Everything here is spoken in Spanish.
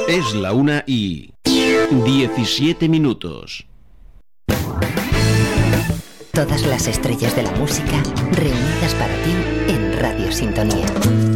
Es la 1:17. Todas las estrellas de la música reunidas para ti en Radio Sintonía.